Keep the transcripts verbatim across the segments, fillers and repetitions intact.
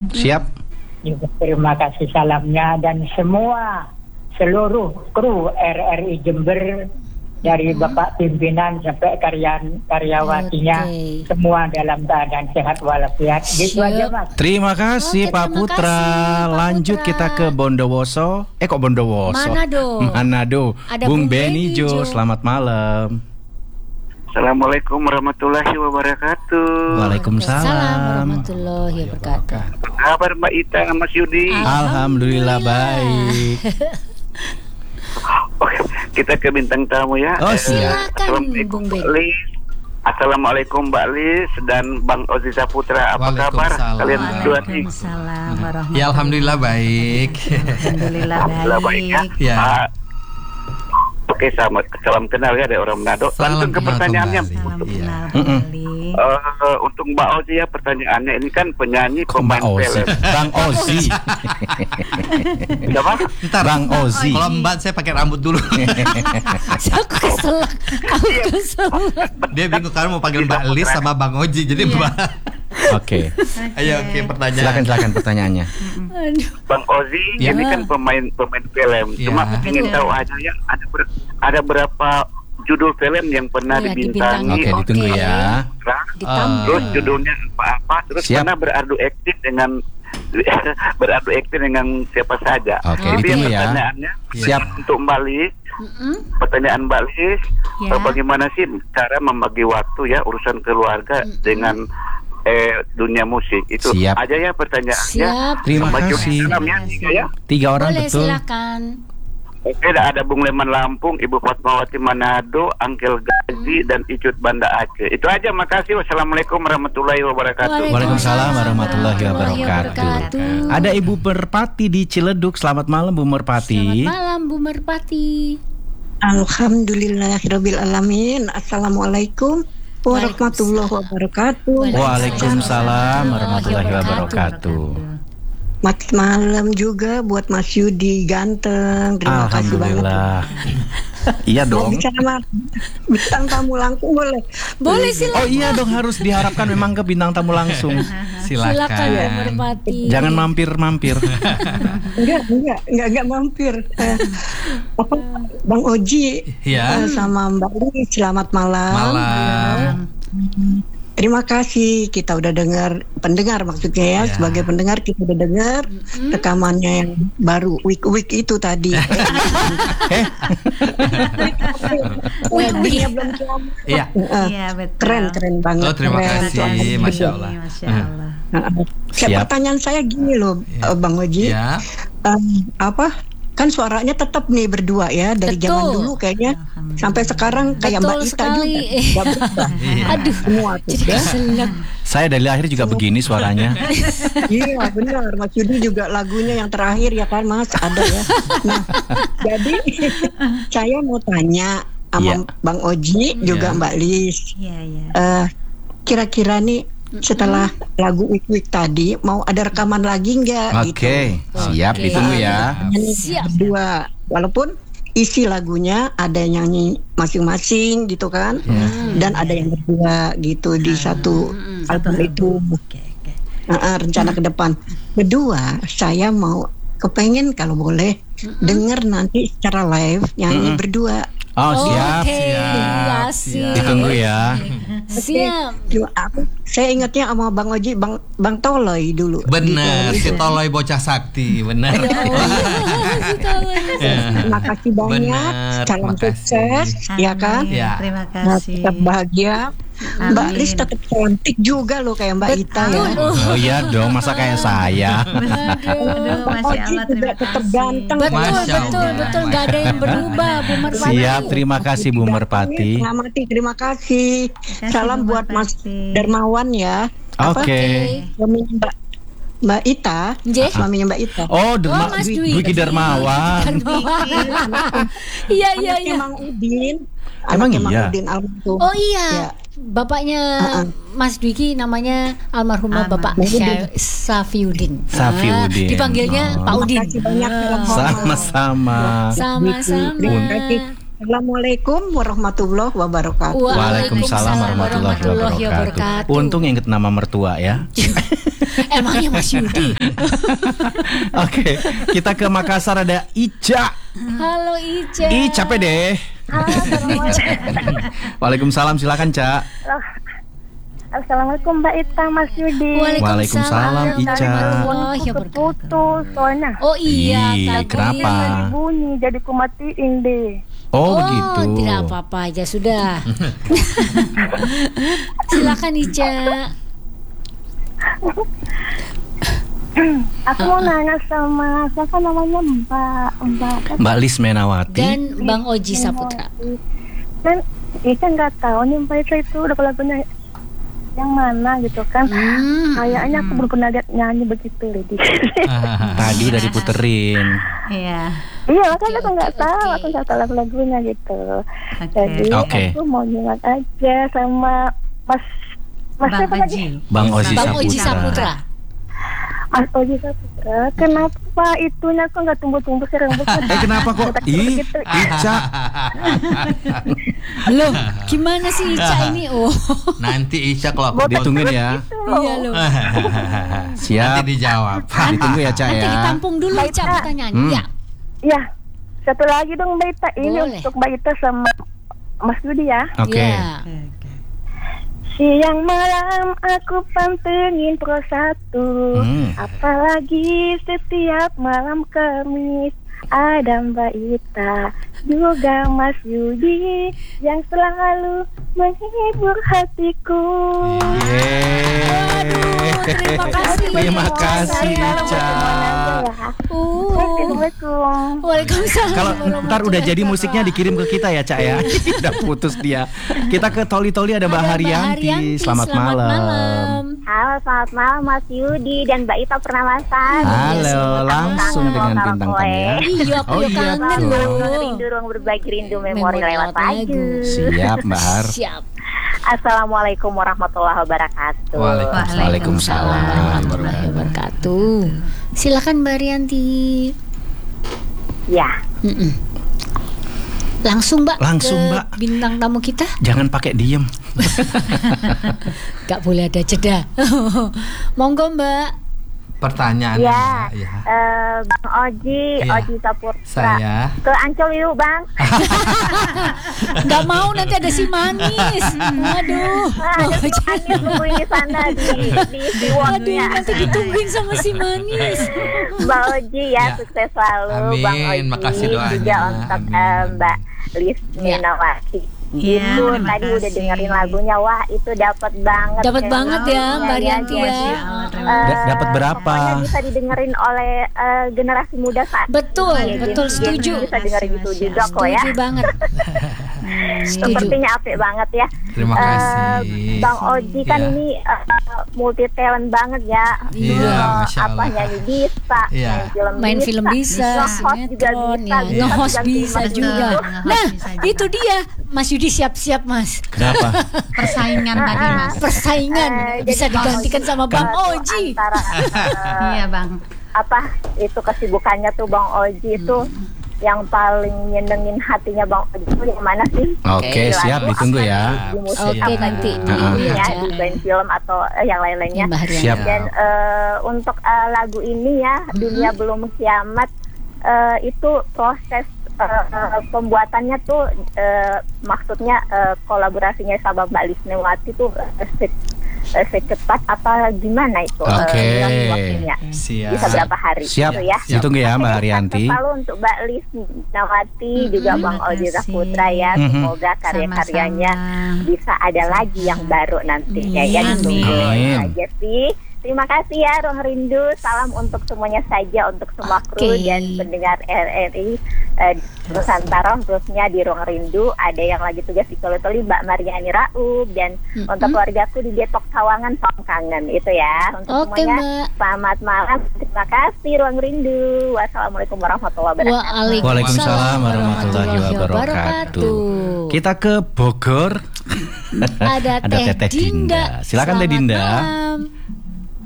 Siap. Juga terima kasih salamnya dan semua seluruh kru R R I Jember dari hmm. Bapak pimpinan sampai karyan karyawatinya okay. semua dalam keadaan sehat walafiat. Gitu aja Mas. Terima kasih okay, Pak terima Putra. Kasih, Pak Lanjut Putra. Kita ke Bondowoso. Eh kok Bondowoso? Manado. Manado. Ada Bung Beni Jo. Selamat malam. Assalamualaikum warahmatullahi wabarakatuh. Waalaikumsalam warahmatullahi wabarakatuh. Apa kabar Mbak Ita, Mas Yudi? Alhamdulillah, Alhamdulillah baik. Oke, kita ke bintang tamu ya. Oh silakan. Assalamualaikum Mbak Lis. Assalamualaikum Mbak Lis dan Bang Ozi Saputra. Apa kabar kalian berdua nih? Waalaikumsalam warahmatullahi. Ya alhamdulillah baik. Alhamdulillah, alhamdulillah baik. baik ya. ya. Uh, Oke, sama, salam kenal ya dari orang Manado. Langsung ke pertanyaannya. Salam kenal kembali. Uh, untuk Mbak Ozi ya pertanyaannya ini kan penyanyi pemain film. Bang Ozi. Siapa? Ntar Bang Ozi. Kalau Mbak saya pakai rambut dulu. Aku kesel. Aku kesel. Dia bingung karena mau panggil Mbak Lis sama Bang Ozi. Jadi Mbak. Oke. Okay. Ayo oke okay, pertanyaan. Silakan silakan pertanyaannya. Bang Ozi ya. Ini kan pemain pemain film. Ya. Cuma ingin tahu aja ya ada ber, ada berapa judul film yang pernah ya, dibintangi. Oke, okay, ditunggu ya. Uh, terus judulnya apa-apa, terus Siap. pernah beradu aktif dengan beradu aktif dengan siapa saja. Oke, okay, ditunggu ya. Pertanyaannya Siap untuk Mbak Lis. Mm-hmm. Pertanyaan Mbak Lis, ya. Bagaimana sih cara membagi waktu ya urusan keluarga mm-hmm. dengan eh dunia musik itu Siap. aja ya pertanyaannya. Siap. Terima kasih. Ya. Tiga orang Boleh, betul. Silakan. Oke, ada Bung Leman Lampung, Ibu Fatmawati Manado, Angkel Gazi, dan Icut Banda Aceh. Itu aja, makasih. Wassalamualaikum warahmatullahi wabarakatuh. Waalaikumsalam warahmatullahi wabarakatuh. Ada Ibu Merpati di Ciledug. Selamat malam Bu Merpati. Selamat malam Bu Merpati. Alhamdulillahirabbil alamin. Assalamualaikum warahmatullahi wabarakatuh. Waalaikumsalam warahmatullahi wabarakatuh. Mat malam juga buat Mas Yudi ganteng. Terima kasih banget. Iya dong. Mau bicara sama bintang tamu langsung boleh? Boleh silakan. Oh iya dong, harus diharapkan memang ke bintang tamu langsung. Silakan. Silakan Bu Merpati. Jangan mampir-mampir. enggak, enggak, enggak, enggak mampir. Uh, apa Bang Oji ya. uh, sama Mbak Lis, selamat malam. Malam. Terima kasih, kita udah dengar, pendengar maksudnya ya, ya. Sebagai pendengar kita udah dengar mm-hmm. rekamannya yang baru week-week itu tadi. Eh, week-weeknya belum kiamat. Iya, iya betul. Keren, keren banget. Oh terima keren. kasih, Masya Allah. Masya Allah. Kayak pertanyaan saya gini loh, ya. Bang Oji, ya. um, apa? Kan suaranya tetap nih berdua ya dari Betul. Zaman dulu kayaknya sampai sekarang kayak Betul Mbak Ita sekali. juga. Berubah. Aduh, semua tuh ya. Saya dari lahir juga begini suaranya. Iya benar, Mas Yudi juga lagunya yang terakhir ya kan Mas ada ya. Nah, jadi saya mau tanya sama yeah. Bang Oji juga yeah. Mbak Lis. Iya iya. Uh, kira-kira nih setelah mm-hmm. lagu week-week tadi mau ada rekaman lagi nggak? Oke, okay. gitu. Siap okay. Ditunggu ya. Siap. Dua, walaupun isi lagunya ada yang nyanyi masing-masing gitu kan, hmm. dan ada yang berdua gitu di hmm. satu hmm. album satu itu. Okay, okay. Uh, rencana hmm. ke depan. Kedua, saya mau kepengen kalau boleh hmm. denger nanti secara live nyanyi hmm. berdua. Oh siap, okay. siap. Ya, siap. Ditunggu ya. Siap. Aku, saya ingatnya sama Bang Oji, Bang Bang Toloy dulu. Bener, gitu. Si Toloy bocah sakti, bener. Ya, terima kasih banyak. Bener, salam sukses, ya kan? Ya. Terima kasih. Tetap bahagia. Amin. Mbak Lis tetap cantik juga loh kayak Mbak Ita ya. Oh iya dong, masa kayak saya. Aduh, Masya Allah, juga tetap ganteng. Betul, betul, betul, nggak ada yang berubah, Bu Merpati. Siap, terima kasih Bu Merpati. Selamat, terima kasih. Salam buat Mas Dermawan ya. Oke. Okay. Suaminya Mbak Mbak Ita, J? suaminya Mbak Ita. Oh, Derma, oh Mas Dwi. Dwiki Dermawan. Iya, iya, iya. Emang Udin. Emang iya. Udin almarhum. Oh iya. Ya. Bapaknya uh-uh. Mas Dwiki namanya almarhumah Bapak Safiuddin. Safiuddin. Dipanggilnya oh. Pak Udin. Banyak sama-sama. Sama-sama. Assalamualaikum warahmatullahi wabarakatuh. Waalaikumsalam warahmatullahi wabarakatuh. Untung inget nama mertua ya. Emangnya Mas Yudi. Oke, kita ke Makassar ada Ica. Halo Ica. Ih, capek deh. Waalaikumsalam, silakan Ca. Assalamualaikum Mbak Ita, Mas Yudi. Waalaikumsalam Ica. Putus soalnya. Oh iya, Ih, kenapa? Bunyi jadi kumatiin deh. Oh, oh begitu. Tidak apa-apa aja sudah. Silakan Ica. Aku mau nanya sama siapa namanya Mbak Mbak Mbak Lis Menawati dan Bang Oji Saputra. Dan Ica nggak tahu nih Mbak Ita itu udah lagunya yang mana gitu kan. Hmm. Kayaknya aku belum pernah lihat nyanyi begitu Lady. Tadi udah diputerin. Iya. Iya, makanya aku nggak tahu, aku nggak tahu lagu-lagunya gitu. Okay. Jadi okay. aku mau nyimak aja sama Mas Mas Bang siapa Oji. lagi? Bang Oji Bang Saputra. Oji Saputra. Mas Oji Saputra. Kenapa itunya kok nggak tumbuh-tumbuh sih rambutnya? Eh kenapa kok? Ih, Ica. Loh, gimana sih Ica ini? Oh. Nanti Ica kalau aku Ditungguin ya. Iya loh. Siap. Nanti dijawab. Ditunggu ya Ca Nanti ya. ditampung dulu Ica pertanyaan. Hmm. Ya. Ya, satu lagi dong Mbak Ita. Ini Boleh. untuk Mbak Ita sama Mas Yudi ya. Oke. Ya. Siang malam aku pantengin Pro satu. Hmm. Apalagi setiap malam Kamis ada Mbak Ita juga Mas Yudi yang selalu menghibur hatiku. Yeay. Terima kasih. Terima kasih Ica. Uh. Assalamualaikum. Waalaikumsalam. Kalau ntar udah jadi musiknya dikirim ke kita ya Ca ya. Udah putus dia. Kita ke Toli Toli ada Mbak Ada Haryanti. Selamat, Selamat malam. malam. Halo, selamat malam Mas Yudi dan Mbak Ita Pernawasan. Halo, langsung dengan bintang tamu ya. Iya, aku Oh, ya iya, kangen betul. loh. Rindu ruang berbagi rindu memori Memori lewat lewat lagu. lagu. Siap Mbak Har. Siap. Assalamualaikum warahmatullahi wabarakatuh. Waalaikumsalam Warahmatullahi wabarakatuh. Silakan Mbak Haryanti. Ya. Mm-mm. Langsung Mbak. Langsung, ke Mbak. Bintang tamu kita. Jangan pakai diem. Gak boleh ada jeda. Monggo Mbak. Pertanyaannya Ya, ya. eh, Bang Oji, Iya. Oji Saputra. Saya. Ke Ancol yuk, Bang. Gak mau nanti ada si manis. Aduh. Nah, ada si Manis nungguin di sana di di di Aduh, wardnya. nanti ditungguin sama si manis. Bang Oji ya, Ya. sukses selalu. Amin, Bang Oji. makasih doanya. Juga untuk Amin. eh, Mbak Lis Ya. Menawati. Iya, Itu terima tadi udah kasih. dengerin lagunya, wah itu dapat banget. Dapat Kayak banget ya lagunya, Mbak Haryanti ya. jadi, Terima eh, Da- dapat berapa? pokoknya bisa didengerin oleh eh, generasi muda saat Betul, ini. betul, Jadi, setuju. Bisa dengerin itu Masya juga kok ya. Setuju banget. Setuju. Sepertinya apik banget ya. Terima Eh, kasih. Bang Oji kan Ya. ini uh, multi talent banget ya. Iya, Eh, Masya apa Allah. nyanyi bisa, Iya. main film Main bisa, film bisa, nge-host juga sinetron bisa, ya, bisa nge-host juga bisa terima juga. Nge-host Nah, bisa juga. itu dia Mas Yudi siap-siap Mas. Kenapa? Persaingan tadi Mas. Persaingan Eh, bisa jadi Bang digantikan Oji sama Bang tuh Oji. Antara eh, Iya Bang. apa itu kesibukannya tuh Bang Oji itu yang paling nyenengin hatinya Bang Oji itu yang mana sih? Oke, Di lagu siap, ditunggu apa ya. Di musik Oke, apa nanti di, ditunggu ini ya, ya. di band film atau eh, yang lain-lainnya. Mbak Haryanti. Siap. Dan eh, untuk eh, lagu ini ya, Dunia Belum Kiamat, eh, itu proses eh, eh, pembuatannya tuh eh, maksudnya eh, kolaborasinya sama Mbak Lis Menawati tuh eh, se- eh, secepat apa gimana itu? eh, Oke. durasi waktunya? Siap. Bisa berapa hari? Siap. Gitu ya. Ditunggu ya Mbak Haryanti. Selalu untuk Mbak Lis Menawati juga Bang terima Oji kasih. Saputra ya. Mhm. Semoga karya-karyanya Sama-sama. bisa ada lagi yang baru nantinya ya. Amin. Ditunggu Amin. aja sih. Terima kasih ya Ruang Rindu. Salam untuk semuanya saja, untuk semua kru Oke. dan pendengar R R I eh, Nusantara, khususnya di Ruang Rindu. Ada yang lagi tugas di Toli-Toli, Mbak Mariani Raub, dan Mm-mm. untuk keluargaku di Depok Sawangan, Salam Kangen. Itu ya. Untuk Oke, semuanya, Mbak. selamat malam. Terima kasih Ruang Rindu. Wassalamualaikum warahmatullahi wabarakatuh. Waalaikumsalam warahmatullahi wabarakatuh. Kita ke Bogor. Ada, Ada Teteh Dinda. Silakan Teh Selamat Dinda. malam.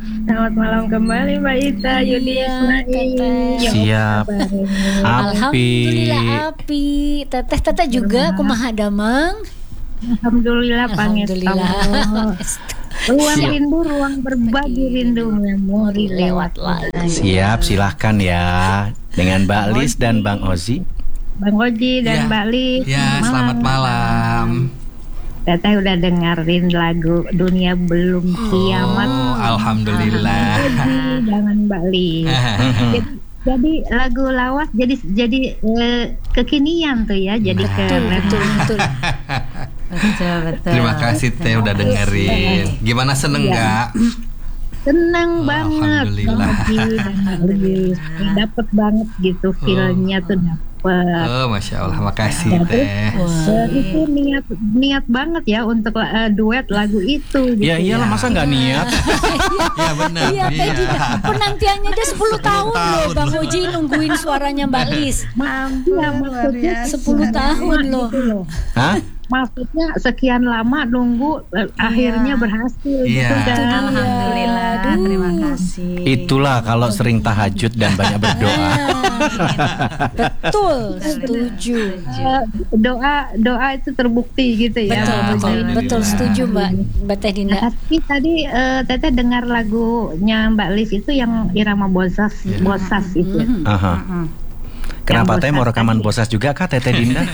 Selamat malam kembali Mbak Ita, Yudi, Ismail. Siap. Alhamdulillah Api. Teteh teteh juga kumaha damang. Alhamdulillah pangestu. Ruang Siap. rindu, ruang berbagi rindu, memori lewat lagi. Siap, silahkan ya. Dengan Mbak Lis dan Bang Ozi. Bang Oji dan Ya. Mbak Lis. Ya, selamat malam. Teteh udah dengerin lagu Dunia Belum Kiamat. Oh, alhamdulillah. Oji, jangan Mbak Lis. jadi, jadi lagu lawas jadi jadi eh, kekinian tuh ya, jadi Nah. keren. Betul betul. Betul, betul. Terima kasih Teh udah dengerin. Gimana seneng nggak? Seneng Oh, banget. alhamdulillah. Bang Oji dan Mbak Lis. Dapet banget gitu feelnya tuh dapet. Oh, masya Allah, makasih Teh. Eh, itu niat niat banget ya untuk eh, duet lagu itu. Gitu Ya iyalah, masa nggak niat? Ya benar. Iya, teh kita penantiannya dia sepuluh tahun loh tahun Bang loh. Oji nungguin suaranya Mbak Lis. Ya, maksudnya sepuluh tahun loh. gitu loh. Hah? Maksudnya sekian lama nunggu eh, akhirnya berhasil Iya. gitu kan. Alhamdulillah, Aduh. terima kasih. Itulah kalau sering tahajud dan banyak berdoa. Betul, setuju. Eh, doa doa itu terbukti gitu ya. Betul, Bang betul, Oji. betul, setuju Mbak Mbak Teh Nah, Dinda. tapi tadi eh, Teteh dengar lagunya Mbak Lis itu yang irama bosas bosas itu. Aha. Kenapa Teh mau rekaman bosas juga kah Teteh Dinda?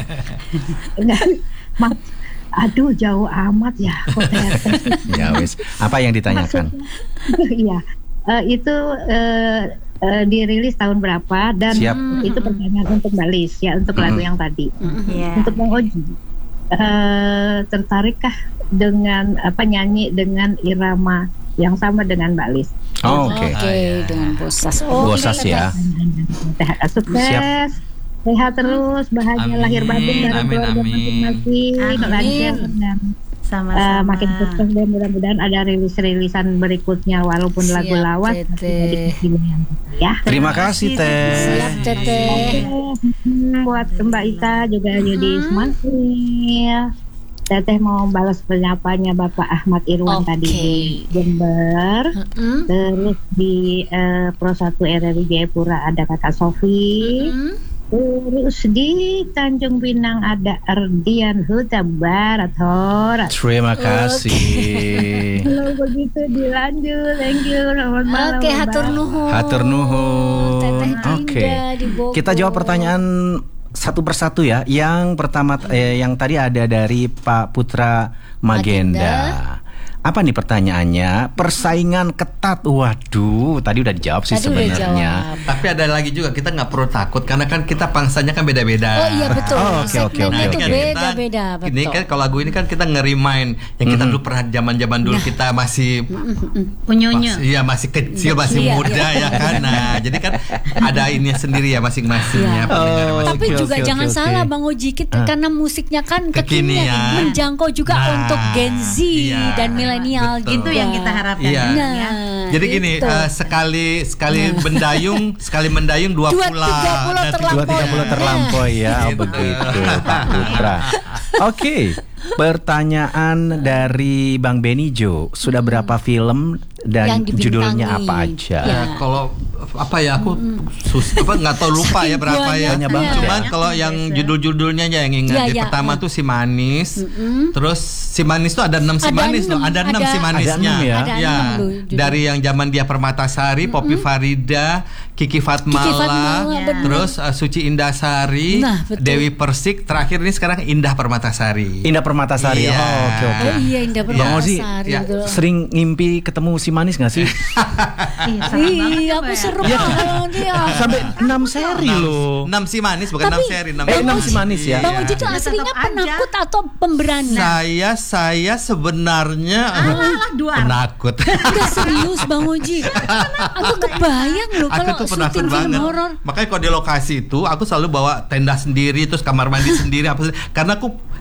Mas, aduh jauh amat ya kok Teteh. Ya wis. Apa yang ditanyakan? Iya, eh, itu eh, eh, dirilis tahun berapa dan Siap. itu pertanyaan untuk Mbak Lis ya, untuk lagu yang tadi. Iya. Untuk Bang Oji, eh, tertarikkah dengan apa nyanyi dengan irama yang sama dengan Mbak Lis? Oh, Oke. Oke, dengan bosas. Oh, Bosas ya. Sehat, sukses, sehat terus, bahagia Amin, lahir batin dari amin, keluarga amin. masing-masing, Amin. lancar dan Sama-sama. Eh, makin sukses dan mudah-mudahan ada rilis-rilisan berikutnya walaupun Siap, lagu lawas Teteh. tapi jadi pilihan ya. Terima kasih Teh. Siap Teteh. Hmm, buat Mbak Ita juga Yudi Ismail. Teteh mau balas penyapanya Bapak Ahmad Irwan Oke. tadi di Jember. Mm-mm. Terus di eh, Pro satu R R I Jayapura ada Kakak Sofi. Mm. Terus di Tanjung Pinang ada Ardian Huta Barat Hora. Terima kasih. Kalau begitu dilanjut, thank you, selamat malam. Oke, hatur Mbak. nuhun. Hatur nuhun. Teteh Dinda Oke. di Bogor. Kita jawab pertanyaan satu persatu ya. Yang pertama eh, yang tadi ada dari Pak Putra Magenda. Magenda. Apa nih pertanyaannya? Persaingan ketat. Waduh, tadi udah dijawab sih Tadi udah sebenarnya. jawab. Tapi ada lagi juga, kita nggak perlu takut karena kan kita pangsanya kan beda-beda. Oh iya betul. Oh, oke, oke, Segmennya oke, itu oke. beda-beda, betul. Ini kan kalau lagu ini kan kita nge-remind yang kita Mhm. dulu pernah zaman-zaman dulu kita masih Unyu-unyu. masih, iya masih kecil, masih Iya, muda ya kan. Nah, jadi kan ada ini sendiri ya masing-masingnya. Iya. pendengar Oh, masing-masing. Tapi Oke, juga oke, jangan oke, salah oke. Bang Oji, kita, karena musiknya kan Kekinian. kekinian, menjangkau juga Nah, untuk Gen Z iya, dan milenial betul. gitu. Itu yang kita harapkan. Iya. Nah, Jadi gini, gitu. eh, sekali sekali mendayung, sekali mendayung dua Dua pulau. tiga pulau Dan terlampau. Dua tiga puluh terlampaui ya. Oh, Gitu. begitu Pak Putra. Oke. Pertanyaan dari Bang Benijo, sudah berapa film dan Yang dibintangi. judulnya apa aja? Ya. Eh, kalau apa ya aku sus apa nggak tahu lupa ya berapa ya. Banyak banget. Cuman kalau yang judul-judulnya aja yang ingat. Ya, Yang ya. pertama tuh si manis. Terus si manis tuh ada enam si Ada manis enam, loh. Ada enam ada- si manisnya. Ada enam ya? Ada Ya. enam loh judul. Dari yang zaman dia Permatasari, Poppy Farida, Kiki Fatmala, Kiki Fatmala, benar. terus uh, Suci Indasari, Nah, betul. Dewi Persik, terakhir ini sekarang Indah Permatasari. Indah Permatasari. Iya. Oh, oke oke. Oh iya, Indah Bang Ozi, Permatasari. ya, betul. sering ngimpi ketemu si manis gak sih? Iya, serem banget Iya, ya, aku Mbak ya. seru Iya. banget ya. Sampai enam seri loh. enam si manis bukan enam Tapi- seri, enam Eh, si enam manis. si manis ya. Bang Oji tuh Ya, aslinya tetap aja. penakut atau pemberani? Saya saya sebenarnya Alah, dua. penakut. Udah serius Bang Oji. Aku kebayang loh Aku kalau tuh penakut syuting film banget. horor. Makanya kalau di lokasi itu aku selalu bawa tenda sendiri, terus kamar mandi sendiri apa sih. Karena aku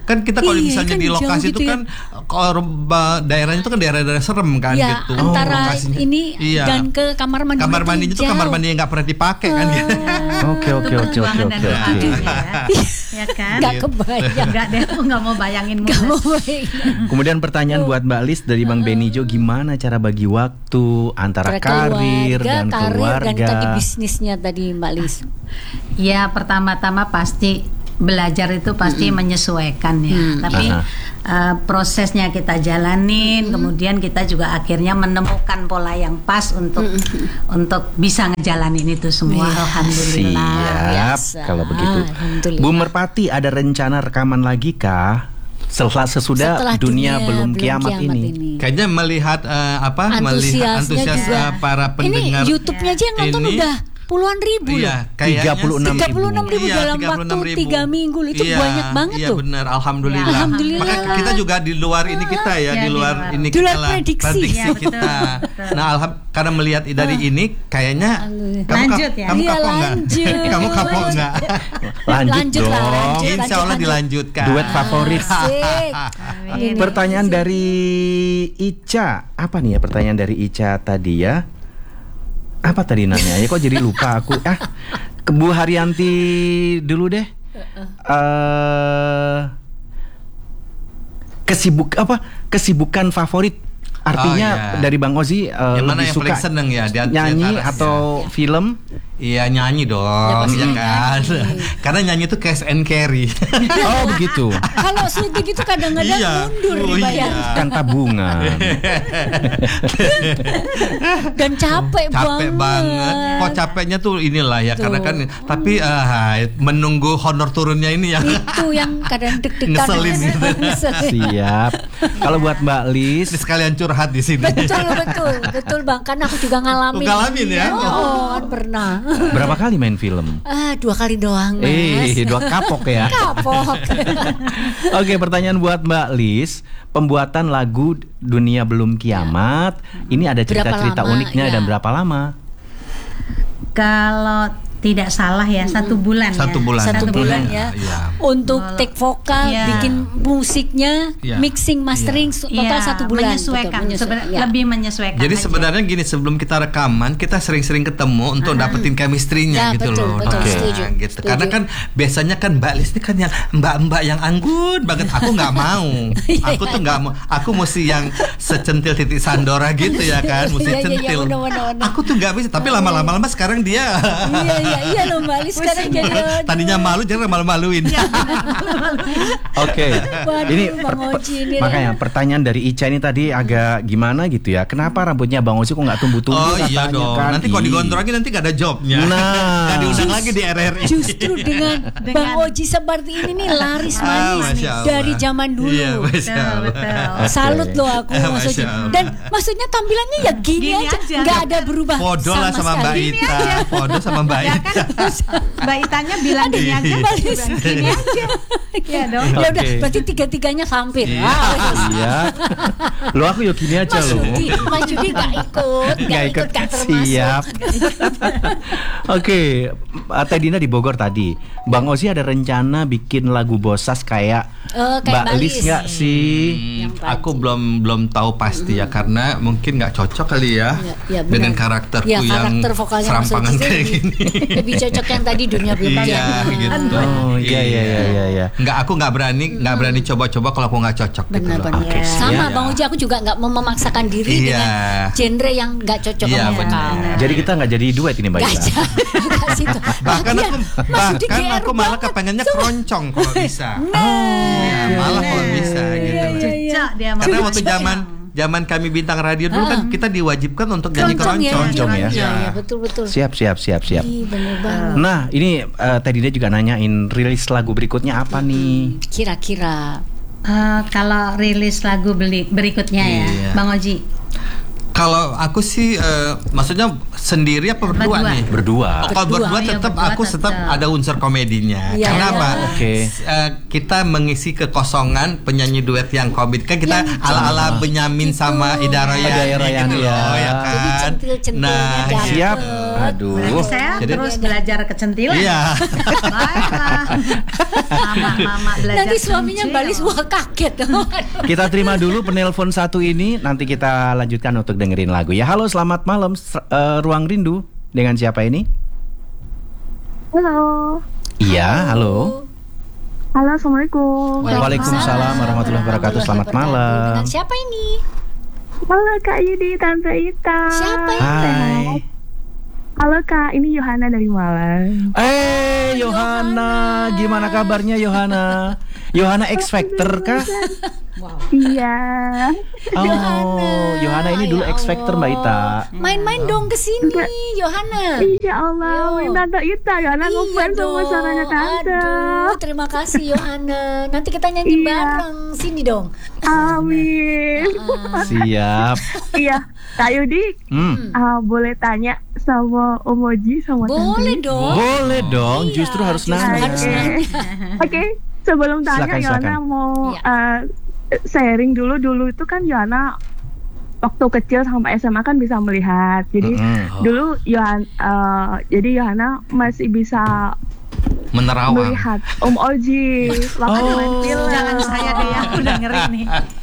kan kita kalau Iya, misalnya kan di lokasi jauh itu gitu ya. kan kalau ba- daerahnya itu kan daerah-daerah serem kan Ya, gitu. antara Lokasinya. ini Iya. dan ke kamar mandi. Kamar mandinya tuh kamar mandi yang nggak pernah dipakai kan gitu. Oke oke oke oke Perjuangan oke. dan oke. ya. Ya kan? Gak kebayang. Enggak deh, aku nggak mau bayangin Gak mau mules. bayangin. Kemudian pertanyaan buat Mbak Lis dari Bang Benijo, gimana cara bagi waktu antara Antara karir keluarga, dan karir keluarga? dan tadi bisnisnya tadi Mbak Lis. Ya pertama-tama pasti belajar itu pasti menyesuaikan ya. Mm. Tapi Aha. uh, prosesnya kita jalanin, kemudian kita juga akhirnya menemukan pola yang pas untuk untuk bisa ngejalanin itu semua. Iya. Alhamdulillah. Siap, Biasa. kalau begitu. Alhamdulillah. Bu Merpati, ada rencana rekaman lagi kah? Setelah sesudah Setelah dunia, belum kiamat, ini. Kayaknya melihat eh, apa melihat Antusiasnya antusias juga. eh, para pendengar. Ini YouTube-nya aja yang nonton ini. udah puluhan ribu loh. Iya, kayaknya tiga puluh enam sih. tiga puluh enam ribu Iya, dalam tiga puluh enam waktu ribu. tiga minggu itu Iya, banyak banget iya, tuh. benar, alhamdulillah. Ya, alhamdulillah. Maka kita juga di luar ini kita ya, Ya, di di luar luar. ini Di kita luar lah, prediksi. Ya, betul, kita. betul. Nah, alham, karena melihat dari ini kayaknya kamu Lanjut ya? Kamu Iya, kapok nggak? lanjut. Kamu kapok nggak? Lanjut, Lanjut dong. lah, lanjut. Insya Allah dilanjutkan. Duet favorit. Asik. Amin. Pertanyaan dari Ica, apa nih ya pertanyaan dari Ica tadi ya? Apa tadi nanya? Ya kok jadi lupa aku. Ah, ke Bu Haryanti dulu deh. Eh, kesibuk apa? Kesibukan favorit. Artinya Oh, iya. dari Bang Ozi eh, Yang mana lebih yang suka paling seneng ya? Di- di nyanyi antara- atau film? Iya nyanyi dong, pasti ya kan? Karena nyanyi itu cash and carry. Oh begitu. Kalau syuting itu kadang-kadang Iya. mundur Oh, dibayar. iya. Kan tabungan. Dan capek, Capek banget. Kok capeknya tuh inilah ya, Tuh. karena kan. Tapi ah, menunggu honor turunnya ini ya. Itu yang kadang deg-degan. Ngeselin gitu. Ngeselin. Siap. Kalau buat Mbak Lis, Ini sekalian curhat di sini. Betul, betul, betul Bang. Karena aku juga ngalamin. Oh, ngalamin ya? Oh, kan pernah. berapa kali main film? Ah, dua kali doang, Mas. Eh, dua kapok ya. Kapok. Oke, pertanyaan buat Mbak Lis. Pembuatan lagu Dunia Belum Kiamat, ini ada cerita-cerita Berapa lama? uniknya Ya. dan berapa lama? Kalau tidak salah ya satu bulan Satu ya. bulan. Satu Satu bulan bulan, ya. iya. Untuk Kalau- take vokal, Iya. bikin musiknya, Iya. mixing, mastering, total Iya, satu bulan. menyesuaikan, Betul, seben- ya. lebih menyesuaikan. Jadi aja. sebenarnya gini, sebelum kita rekaman kita sering-sering ketemu untuk dapetin chemistry-nya Ya, gitu betul, loh. betul, Nah, setuju, gitu. setuju. Karena kan biasanya kan Mbak Lis ini kan yang mbak-mbak yang anggun banget. Aku nggak mau. Aku tuh nggak mau. Aku mesti yang secentil titik Sandora gitu ya kan, mesti Iya, iya, iya, centil. benar, benar, benar. Aku tuh nggak bisa. Tapi lama-lama lama sekarang dia. Iya, iya, iya loh Mbak Lis sekarang jadi aduh. Tadinya malu jadi malu-maluin. Oke. Waduh, Ini Bang per- Oji ini. makanya pertanyaan dari Ica ini tadi agak gimana gitu ya. Kenapa rambutnya Bang Ozi kok nggak tumbuh-tumbuh Oh iya katanya dong. kan? Nanti kalau digondrongin nanti gak ada jobnya. Nah. Gak diundang lagi di R R I. Justru dengan Bang Oji seperti ini nih laris Ah, manis nih Masya Allah. dari zaman dulu. Iya, Masya Betul, Allah. betul. Salut loh aku Eh, Mas Masya Oji. Allah. Dan maksudnya tampilannya ya gini, Gini aja, aja. nggak ada berubah Podo lah sama Mbak sekali. Ita. Podo sama Mbak Ya Ita. kan, Mbak Itanya bilang gini aja, Mbak Lis. gini aja. Ya dong. Ya udah, Oke. berarti tiga-tiganya hampir. Iya. Ah, wes. Iya. Lo aku yuk gini aja Mas lo. Yudi, Mas Yudi gak ikut, gak ikut, gak termasuk. Siap. Oke, uh, Teh Dina di Bogor tadi. Bang Ozi ada rencana bikin lagu Bosas kayak Eh, kayak Mbak Mbak Lis Lis. nggak sih? Yang Hmm, aku belum belum tahu pasti ya karena mungkin nggak cocok kali ya, Ya, ya, benar. dengan karakterku Ya, yang karakter vokalnya Mas serampangan Oji kayak lebih- gini. Lebih cocok yang tadi Dunia Belum Iya Kiamat. gitu. Oh iya iya iya iya. iya. Nggak, aku nggak berani nggak berani coba-coba kalau aku nggak cocok gitu loh. Benar-benar. Oke, Sama iya. Bang Uji, aku juga nggak mau memaksakan diri Iya. dengan genre yang nggak cocok Iya, sama vokal. benar. Jadi kita nggak jadi duet ini Mbak Nggak Ita. jadi, nggak situ. Bahkan Iya, aku Mas Yudi bahkan G R aku malah banget. kepengennya keroncong kalau bisa. Nah, Ya, malah kalau bisa gitu. iya, iya. Cocok dia sama Karena Mbak waktu Ita. zaman zaman kami bintang radio dulu kan kita diwajibkan untuk nyanyi Keroncong ya, keroncong. Keroncong ya. Iya, iya, betul betul. Siap siap siap siap. Ih, bener banget. Nah ini uh, Teh Dina juga nanyain rilis lagu berikutnya apa nih? Kira-kira Eh, kalau rilis lagu beli, berikutnya ya, Iya. Bang Oji. Kalau aku sih eh, maksudnya sendiri apa berdua, Berdua. nih? Berdua. Oh, kalau Berdua. berdua Iya, tetap berdua aku tetap tetap. ada unsur komedinya. Iya, Karena iya. apa? Oke. Eh, kita mengisi kekosongan penyanyi duet yang komedi kan kita Yang ala-ala Benyamin gitu. sama Ida Royani Ida Royani, gitu ya. loh, ya Jadi kan. centil-centilnya Nah, dapet. Siap. Aduh. Berarti saya Jadi- terus belajar kecentilan. Iya. Baiklah. Mama-mama belajar Nanti suaminya kencil. balis, wah kaget. Kita terima dulu penelpon satu ini, nanti kita lanjutkan untuk dengerin lagu ya. Halo, selamat malam, S- eh, Ruang Rindu. Dengan siapa ini? Halo. Iya, halo. Halo, Assalamualaikum. Waalaikumsalam warahmatullahi wabarakatuh. Selamat malam. Dengan siapa ini? Halo Kak Yudi, Tante Ita. Siapa ini? Hai. Halo Kak, ini Yohana dari Malang. Eh, Yohana, gimana kabarnya Yohana? Yohana X Factor kah? Iya. Oh, Yohana ini dulu Ya X Factor Mbak Ita. Main-main dong ke sini, Yohana. Insya Allah, Yo. Tante Ita, Yohana Iya ngefans sama dong. suaranya Tante. Aduh, terima kasih Yohana. Nanti kita nyanyi Iya. bareng. Sini dong. Amin. Siap. Iya, Kak Yudi, Hmm. ah, boleh tanya sama Om Oji sama Boleh Tante? dong. Boleh dong, Iya, justru harus justru nanya. harus Oke. nanya. Oke, sebelum tanya Silakan, Yohana silakan. mau Iya. eh, sharing dulu dulu itu kan Yohana waktu kecil sampai S M A kan bisa melihat. Jadi Mm-mm. dulu Yohana eh, jadi Yohana masih bisa Menerawang. melihat Om Oji waktu Oh. main film. Jangan saya deh, aku udah ngeri nih.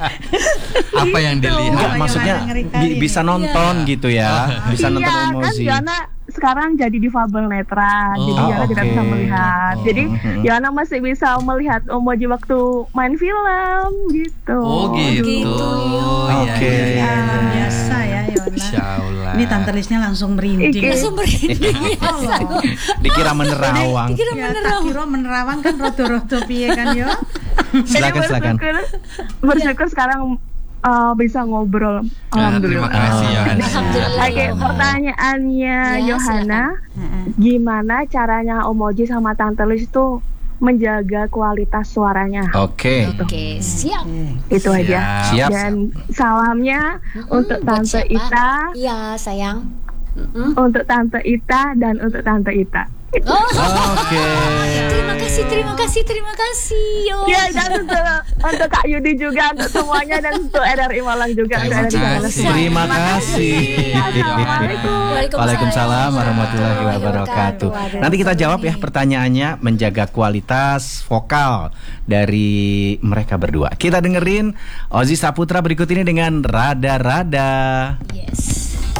Apa yang Gitu. dilihat? Enggak, Yohana maksudnya ngeri kali bi- nih. bisa nonton gitu ya. Bisa nonton Iya kan emosi. Yohana sekarang jadi difabel netra, jadi Oh, Yohana tidak oke. bisa melihat. Oh. Jadi Mhm. Yohana masih bisa melihat Om Oji waktu main film gitu. Oh gitu. Gitu, Oke. Iya, iya, iya. Biasa ya Yohana. Insya Allah. Ini Tante Lisnya langsung merinding. Iki. Langsung merinding. Dikira menerawang. Dikira Ya, tak menerawang. kira menerawang kan rodo-rodo piye kan yo. Silakan, Jadi silakan. bersyukur, bersyukur sekarang uh, bisa ngobrol. Ah, terima Alhamdulillah. kasih Oh. Yohana. Alhamdulillah. Oke, pertanyaannya Ya, Yohana, gimana caranya Om Oji sama Tante Lis itu menjaga kualitas suaranya? Oke. Oke, siap. Itu aja. Siap. Dan salamnya untuk buat Tante siapa? Ita, Iya, sayang. Mm-mm. untuk Tante Ita dan untuk Tante Ita. Oh, Oke. terima kasih, terima kasih, terima kasih. Yo. Ya, dan untuk, untuk Kak Yudi juga, untuk semuanya, dan untuk R R I Malang juga. Terima untuk R R I Malang kasih. semua. Terima kasih. Assalamualaikum. Waalaikumsalam warahmatullahi wabarakatuh. Nanti kita jawab ya pertanyaannya, menjaga kualitas vokal dari mereka berdua. Kita dengerin Ozi Saputra berikut ini dengan Rada Rada. Yes.